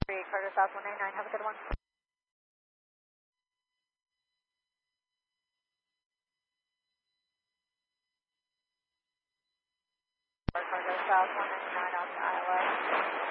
Carter South 199, have a good one. Carter South 199 out to Iowa.